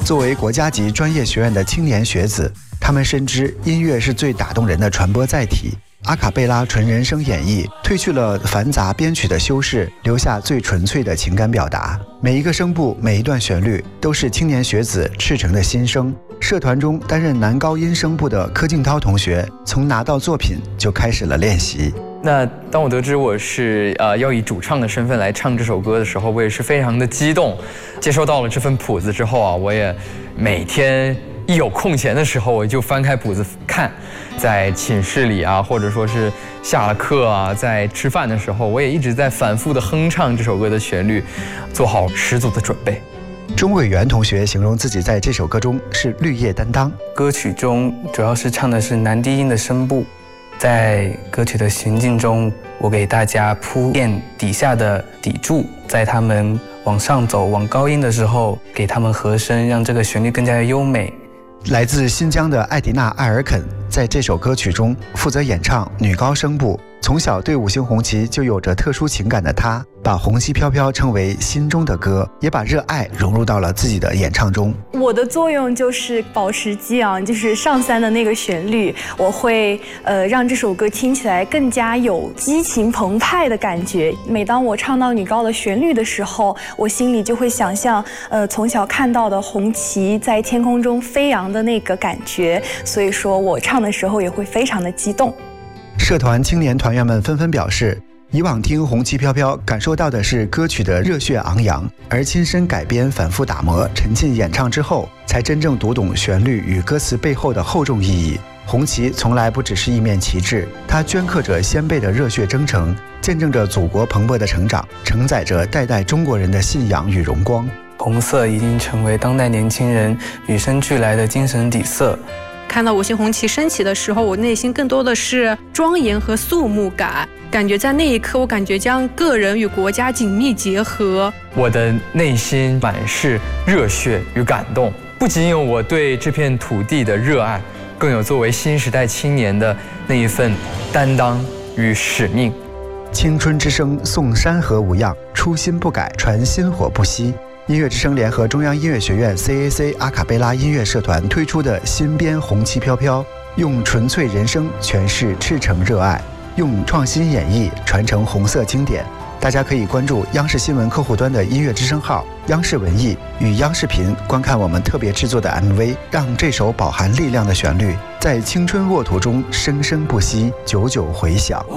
作为国家级专业学院的青年学子，他们深知音乐是最打动人的传播载体。阿卡贝拉纯人声演绎，褪去了繁杂编曲的修饰，留下最纯粹的情感表达。每一个声部，每一段旋律，都是青年学子赤诚的心声。社团中担任男高音声部的柯敬涛同学，从拿到作品就开始了练习。 那当我得知我是要以主唱的身份来唱这首歌的时候，我也是非常的激动。接收到了这份谱子之后啊，我也每天一有空闲的时候，我就翻开谱子看。在寝室里啊，或者说是下了课啊，在吃饭的时候，我也一直在反复的哼唱这首歌的旋律，做好十足的准备。 钟伟元同学形容自己在这首歌中是绿叶担当。 歌曲中主要是唱的是男低音的声部，在歌曲的行进中，我给大家铺垫底下的底柱，在他们往上走往高音的时候，给他们和声，让这个旋律更加的优美。 来自新疆的艾迪娜·艾尔肯在这首歌曲中负责演唱女高声部。从小对五星红旗就有着特殊情感的她，把《红旗飘飘》称为心中的歌，也把热爱融入到了自己的演唱中。 我的作用就是保持激昂，就是上三的那个旋律，我会让这首歌听起来更加有激情澎湃的感觉。每当我唱到女高的旋律的时候，我心里就会想象从小看到的红旗在天空中飞扬的那个感觉，所以说我唱的时候也会非常的激动。 社团青年团员们纷纷表示，以往听《红旗飘飘》感受到的是歌曲的热血昂扬，而亲身改编、反复打磨、沉浸演唱之后，才真正读懂旋律与歌词背后的厚重意义。红旗从来不只是一面旗帜，它镌刻着先辈的热血征程，见证着祖国蓬勃的成长，承载着代代中国人的信仰与荣光。 红色已经成为当代年轻人与生俱来的精神底色。 看到五星红旗升起的时候，我内心更多的是庄严和肃穆感，感觉在那一刻，我感觉将个人与国家紧密结合。 我的内心满是热血与感动，不仅有我对这片土地的热爱，更有作为新时代青年的那一份担当与使命。 青春之声颂山河无恙，初心不改，传薪火不息。音乐之声联合中央音乐学院 CAC 阿卡贝拉音乐社团推出的新编《红旗飘飘》，用纯粹人声诠释赤诚热爱，用创新演绎传承红色经典。大家可以关注央视新闻客户端的音乐之声号、央视文艺与央视频，观看我们特别制作的 MV， 让这首饱含力量的旋律在青春沃土中生生不息，久久回响。